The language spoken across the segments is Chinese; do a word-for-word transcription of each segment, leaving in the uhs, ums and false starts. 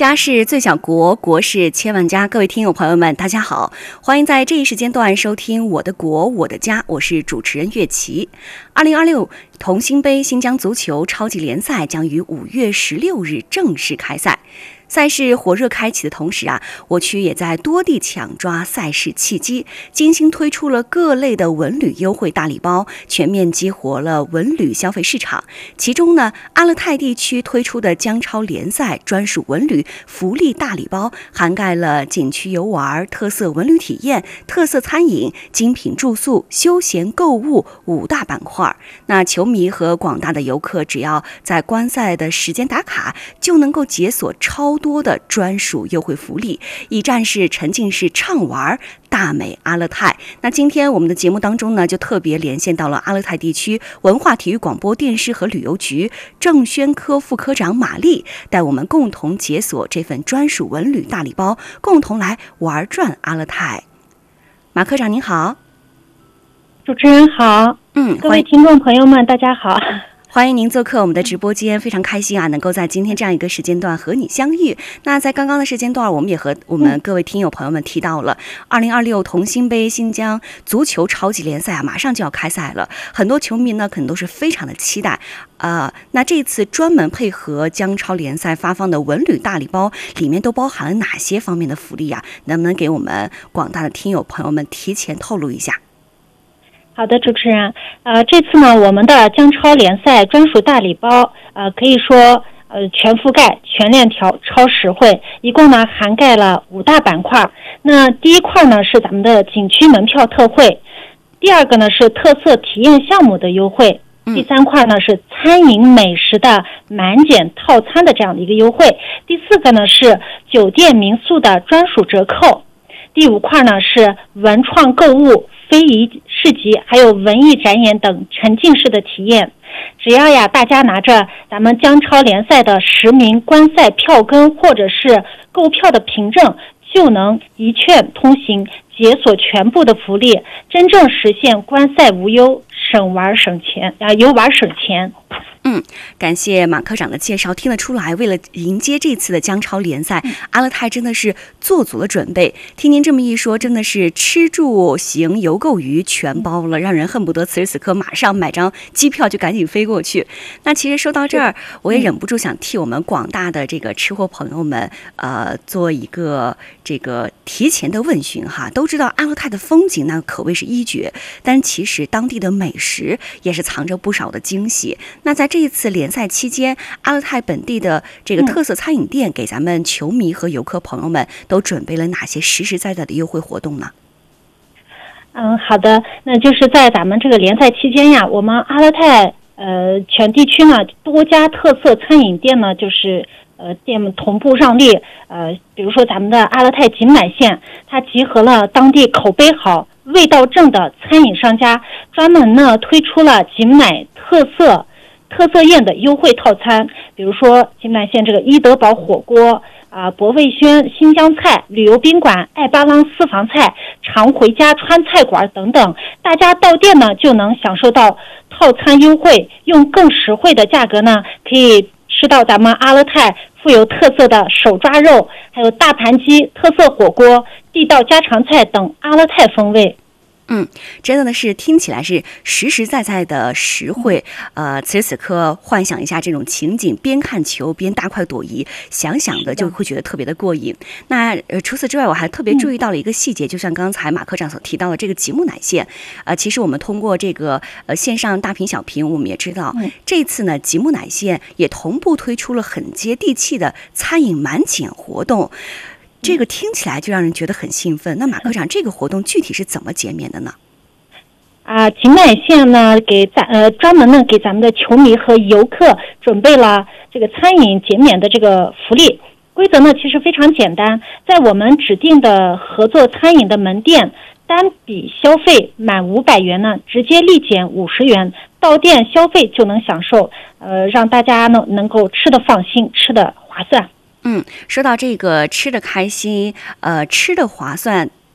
家是最小国，国是千万家。各位听友朋友们，大家好，欢迎在这一时间段收听我的国我的家，我是主持人岳琪。二零二六同心杯新疆足球超级联赛将于五月十六日正式开赛。赛事火热开启的同时啊，我区也在多地抢抓赛事契机，精心推出了各类的文旅优惠大礼包，全面激活了文旅消费市场。其中呢，阿勒泰地区推出的疆超联赛专属文旅福利大礼包，涵盖了景区游玩、特色文旅体验、特色餐饮、精品住宿、休闲购物五大板块。那球迷和广大的游客只要在观赛的时间打卡，就能够解锁超多的专属优惠福利，一站式沉浸式畅玩大美阿勒泰。那今天我们的节目当中呢，就特别连线到了阿勒泰地区文化体育广播电视和旅游局郑宣科副科长马丽，带我们共同解锁这份专属文旅大礼包，共同来玩转阿勒泰。马科长您好。 主持人好。 嗯， 各位听众朋友们大家好， 欢迎您做客我们的直播间，非常开心啊，能够在今天这样一个时间段和你相遇。那在刚刚的时间段，我们也和我们各位听友朋友们提到了二零二六同心杯新疆足球超级联赛啊，马上就要开赛了，很多球迷呢可能都是非常的期待。呃，那这次专门配合疆超联赛发放的文旅大礼包，里面都包含了哪些方面的福利啊？能不能给我们广大的听友朋友们提前透露一下？ 好的，主持人，呃，这次呢，我们的疆超联赛专属大礼包，呃，可以说呃全覆盖、全链条、超实惠，一共呢涵盖了五大板块。那第一块呢是咱们的景区门票特惠，第二个呢是特色体验项目的优惠，第三块呢是餐饮美食的满减套餐的这样的一个优惠，第四个呢是酒店民宿的专属折扣，第五块呢是文创购物、非遗市集还有文艺展演等沉浸式的体验。只要呀大家拿着咱们疆超联赛的实名观赛票根或者是购票的凭证，就能一券通行，解锁全部的福利，真正实现观赛无忧，省玩省钱啊，游玩省钱。 嗯，感谢马科长的介绍，听得出来，为了迎接这次的疆超联赛，嗯、阿勒泰真的是做足了准备。听您这么一说，真的是吃住行游购娱全包了，让人恨不得此时此刻马上买张机票就赶紧飞过去。那其实说到这儿，我也忍不住想替我们广大的这个吃货朋友们，呃，做一个这个提前的问询哈。都知道阿勒泰的风景那可谓是一绝，但其实当地的美食也是藏着不少的惊喜。那在这一次联赛期间，阿勒泰本地的这个特色餐饮店给咱们球迷和游客朋友们都准备了哪些实实在在的优惠活动呢？ 嗯，好的，那就是在咱们这个联赛期间呀，我们阿勒泰呃全地区呢多家特色餐饮店呢就是呃店同步让利，呃比如说咱们的阿勒泰锦乃县，它集合了当地口碑好、味道正的餐饮商家，专门呢推出了锦乃特色特色宴的优惠套餐，比如说锦乃县这个伊德堡火锅啊、博味轩新疆菜、旅游宾馆艾巴朗私房菜、常回家川菜馆等等，大家到店呢就能享受到套餐优惠，用更实惠的价格呢可以吃到咱们阿勒泰富有特色的手抓肉，还有大盘鸡、特色火锅、地道家常菜等阿勒泰风味。 嗯，真的是听起来是实实在在的实惠。呃，此时此刻幻想一下这种情景，边看球边大快朵颐，想想的就会觉得特别的过瘾。那呃，除此之外，我还特别注意到了一个细节，就像刚才马科长所提到的这个吉木乃县。呃，其实我们通过这个呃线上大屏小屏，我们也知道，嗯、这次呢吉木乃县也同步推出了很接地气的餐饮满减活动。这个听起来就让人觉得很兴奋。那马科长，这个活动具体是怎么减免的呢？ 啊，锦乃县呢给咱呃专门呢给咱们的球迷和游客准备了这个餐饮减免的这个福利。规则呢其实非常简单，在我们指定的合作餐饮的门店，单笔消费满五百元呢，直接立减五十元，到店消费就能享受，呃，让大家呢能够吃得放心，吃得划算。 嗯，说到这个吃的开心，呃，吃的划算。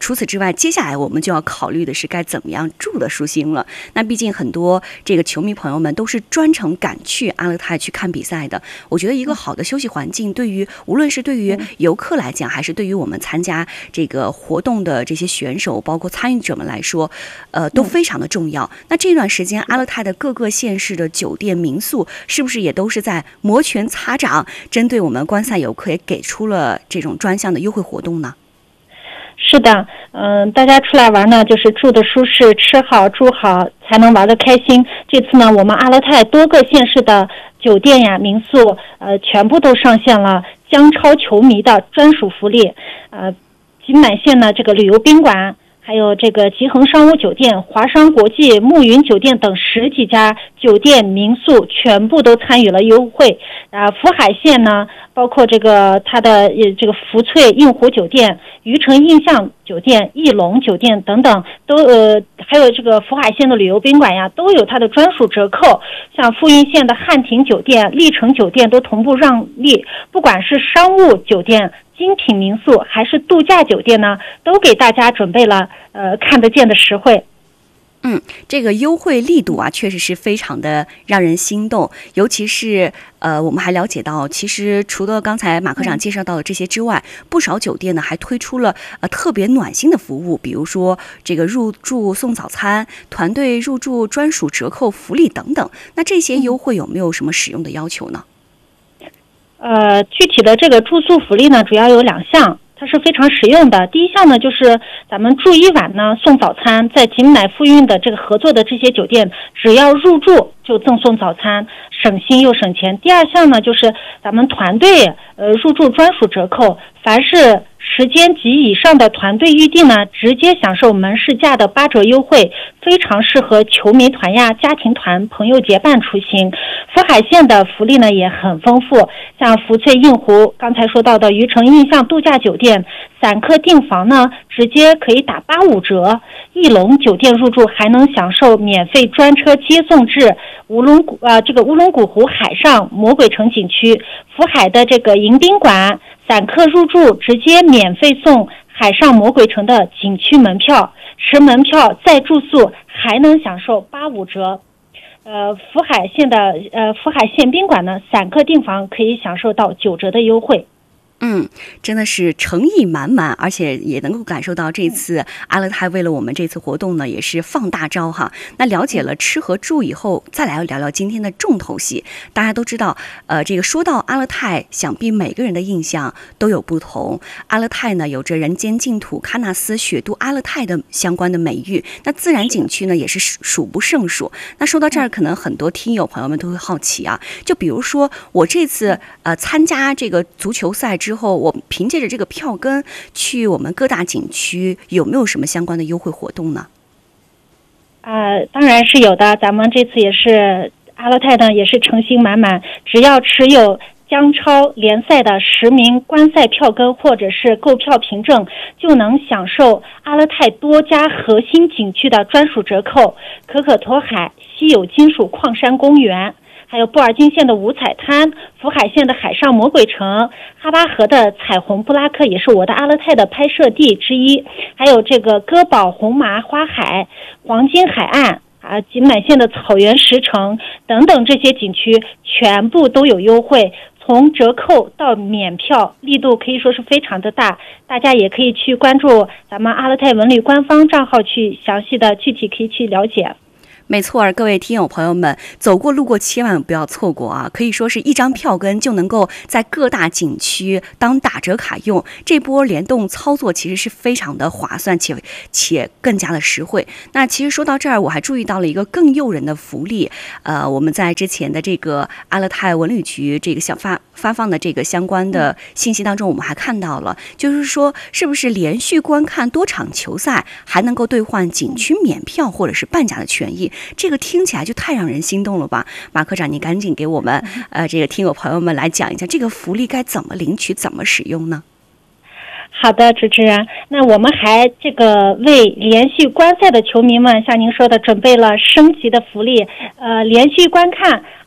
除此之外，接下来我们就要考虑的是该怎么样住的舒心了。那毕竟很多这个球迷朋友们都是专程赶去阿勒泰去看比赛的。我觉得一个好的休息环境，对于无论是对于游客来讲，还是对于我们参加这个活动的这些选手，包括参与者们来说，呃，都非常的重要。那这段时间，阿勒泰的各个县市的酒店民宿，是不是也都是在摩拳擦掌，针对我们观赛游客也给出了这种专项的优惠活动呢？ 是的，嗯、呃，大家出来玩呢，就是住的舒适，吃好住好，才能玩得开心。这次呢，我们阿勒泰多个县市的酒店呀、民宿，呃，全部都上线了江超球迷的专属福利。呃，锦满县呢，这个旅游宾馆，还有这个吉恒商务酒店、华商国际、暮云酒店等十几家酒店民宿全部都参与了优惠。啊，福海县呢，包括这个它的呃这个福翠映湖酒店、渔城印象酒店、翼龙酒店等等，都呃还有这个福海县的旅游宾馆呀，都有它的专属折扣。像富蕴县的汉庭酒店、历城酒店都同步让利，不管是商务酒店、精品民宿还是度假酒店呢，都给大家准备了呃看得见的实惠。 嗯，这个优惠力度啊，确实是非常的让人心动。尤其是呃，我们还了解到，其实除了刚才马科长介绍到的这些之外，嗯、不少酒店呢还推出了呃特别暖心的服务，比如说这个入住送早餐、团队入住专属折扣福利等等。那这些优惠有没有什么使用的要求呢？ 呃，具体的这个住宿福利呢，主要有两项。它是非常实用的。第一项呢，就是咱们住一晚呢送早餐，在锦乃富蕴的这个合作的这些酒店，只要入住就赠送早餐，省心又省钱。第二项呢，就是咱们团队呃入住专属折扣，凡是时间及以上的团队预订呢，直接享受门市价的八折优惠，非常适合球迷团呀、家庭团、朋友结伴出行。福海县的福利呢也很丰富，像福翠映湖刚才说到的渔城印象度假酒店，散客订房呢直接可以打八五折。翼龙酒店入住还能享受免费专车接送至乌龙谷啊、呃、这个乌龙古湖海上魔鬼城景区。福海的这个迎宾馆，散客入住直接免费送海上魔鬼城的景区门票，持门票再住宿还能享受八五折。呃，福海县的呃福海县宾馆呢，散客订房可以享受到九折的优惠。 嗯，真的是诚意满满，而且也能够感受到这次阿勒泰为了我们这次活动呢，也是放大招哈。那了解了吃和住以后，再来聊聊今天的重头戏。大家都知道，呃，这个说到阿勒泰，想必每个人的印象都有不同。阿勒泰呢，有着人间净土喀纳斯雪都阿勒泰的相关的美誉，那自然景区呢也是数不胜数。那说到这儿，可能很多听友朋友们都会好奇啊，就比如说我这次呃参加这个足球赛之后，我凭借着这个票根去我们各大景区，有没有什么相关的优惠活动呢？ 呃，当然是有的。咱们这次也是阿勒泰呢，也是诚心满满，只要持有江超联赛的实名观赛票根或者是购票凭证，就能享受阿勒泰多家核心景区的专属折扣。可可托海稀有金属矿山公园，还有布尔津县的五彩滩，福海县的海上魔鬼城，哈巴河的彩虹布拉克也是我的阿勒泰的拍摄地之一，还有这个歌堡红麻花海、黄金海岸啊，锦满县的草原石城等等，这些景区全部都有优惠，从折扣到免票，力度可以说是非常的大。大家也可以去关注咱们阿勒泰文旅官方账号，去详细的具体可以去了解。 没错，各位听友朋友们，走过路过千万不要错过啊！可以说是一张票根就能够在各大景区当打折卡用，这波联动操作其实是非常的划算且且更加的实惠。那其实说到这儿，我还注意到了一个更诱人的福利，呃，我们在之前的这个阿勒泰文旅局这个想发发放的这个相关的信息当中，我们还看到了，就是说是不是连续观看多场球赛还能够兑换景区免票或者是半价的权益？这个听起来就太让人心动了吧。马科长，你赶紧给我们呃这个听友朋友们来讲一下这个福利该怎么领取，怎么使用呢？ 好的，主持人，那我们还这个为连续观赛的球迷们，像您说的，准备了升级的福利，呃，连续观看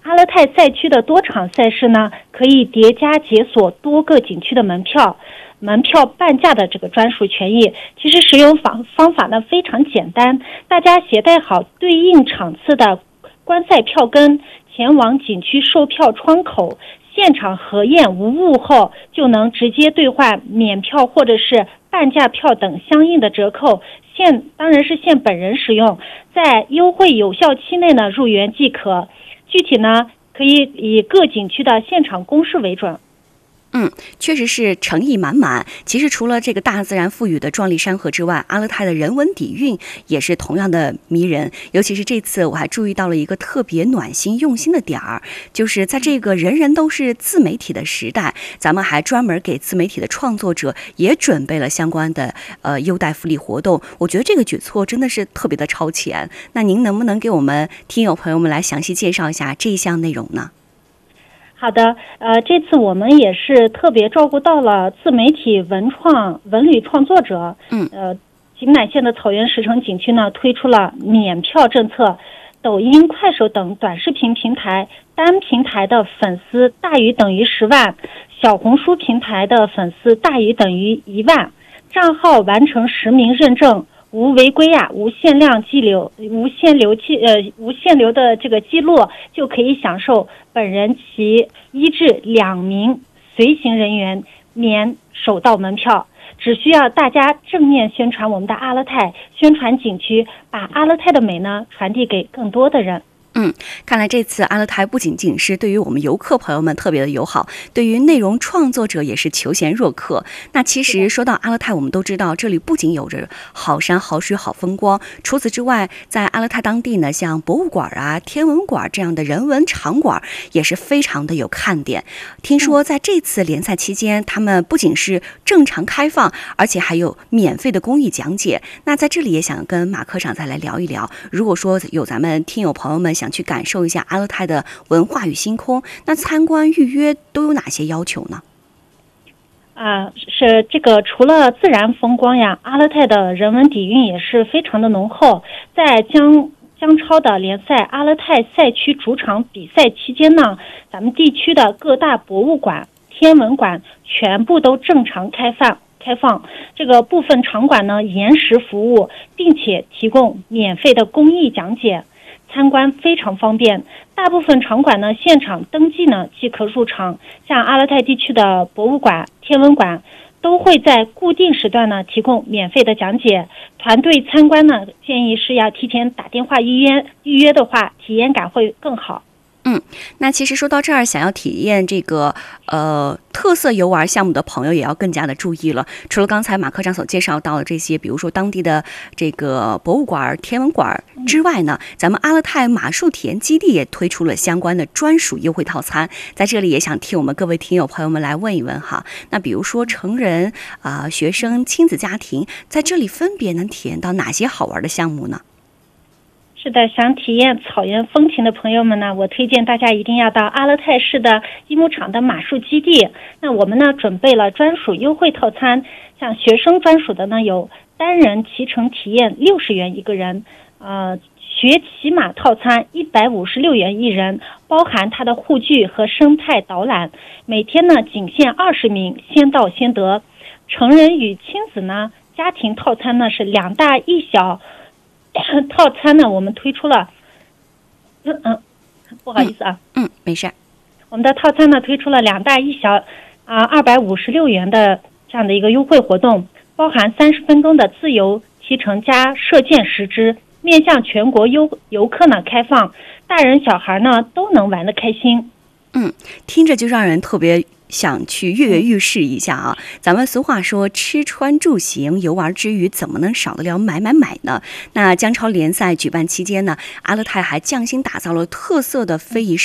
阿勒泰赛区的多场赛事呢，可以叠加解锁多个景区的门票，门票半价的这个专属权益。其实使用方方法呢非常简单，大家携带好对应场次的观赛票根，前往景区售票窗口，现场核验无误后，就能直接兑换免票或者是半价票等相应的折扣，限当然是限本人使用，在优惠有效期内呢入园即可。具体呢可以以各景区的现场公示为准。 嗯，确实是诚意满满。其实除了这个大自然赋予的壮丽山河之外，阿勒泰的人文底蕴也是同样的迷人。尤其是这次我还注意到了一个特别暖心用心的点儿，就是在这个人人都是自媒体的时代，咱们还专门给自媒体的创作者也准备了相关的呃优待福利活动。我觉得这个举措真的是特别的超前。那您能不能给我们听友朋友们来详细介绍一下这一项内容呢？ 好的，呃，这次我们也是特别照顾到了自媒体文创文旅创作者。 嗯， 呃，井乃县的草原石城景区呢推出了免票政策，抖音、快手等短视频平台单平台的粉丝大于等于十万，小红书平台的粉丝大于等于一万，账号完成实名认证，无违规呀、啊，无限量记流、无限流记呃无限流的这个记录，就可以享受本人其一至两名随行人员免首道门票。只需要大家正面宣传我们的阿勒泰，宣传景区，把阿勒泰的美呢传递给更多的人。 嗯，看来这次阿勒泰不仅仅是对于我们游客朋友们特别的友好，对于内容创作者也是求贤若渴。那其实说到阿勒泰，我们都知道这里不仅有着好山好水好风光，除此之外，在阿勒泰当地呢，像博物馆啊、天文馆这样的人文场馆也是非常的有看点。听说在这次联赛期间，他们不仅是正常开放，而且还有免费的公益讲解。那在这里也想跟马科长再来聊一聊，如果说有咱们听友朋友们想去感受一下阿勒泰的文化与星空，那参观预约都有哪些要求呢？ 啊，是这个除了自然风光呀，阿勒泰的人文底蕴也是非常的浓厚。在江江超的联赛阿勒泰赛区主场比赛期间呢，咱们地区的各大博物馆、天文馆全部都正常开放。开放这个部分场馆呢延时服务，并且提供免费的公益讲解。参观非常方便，大部分场馆呢现场登记呢即可入场。像阿勒泰地区的博物馆、天文馆都会在固定时段呢提供免费的讲解。团队参观呢建议是要提前打电话预约，预约的话体验感会更好。 嗯，那其实说到这儿，想要体验这个呃特色游玩项目的朋友也要更加的注意了。除了刚才马科长所介绍到的这些，比如说当地的这个博物馆、天文馆之外呢，咱们阿勒泰马术体验基地也推出了相关的专属优惠套餐。在这里也想替我们各位听友朋友们来问一问哈，那比如说成人啊、呃、学生、亲子家庭，在这里分别能体验到哪些好玩的项目呢？ 是的，想体验草原风情的朋友们呢，我推荐大家一定要到阿勒泰市的一牧场的马术基地。那我们呢准备了专属优惠套餐，像学生专属的呢有单人骑乘体验六十元一个人，呃，学骑马套餐一百五十六元一人，包含它的护具和生态导览。每天呢仅限二十名，先到先得。成人与亲子呢家庭套餐呢是两大一小。套餐呢，我们推出了，嗯嗯，不好意思啊， 嗯，嗯没事。 我们的套餐呢推出了两大一小啊，二百五十六元的这样的一个优惠活动，包含三十分钟的自由骑乘加射箭十支，面向全国游游客呢开放，大人小孩呢都能玩得开心。 嗯，听着就让人特别想去跃跃欲试一下啊！咱们俗话说，吃穿住行游玩之余，怎么能少得了买买买呢？那江超联赛举办期间呢，阿勒泰还匠心打造了特色的非遗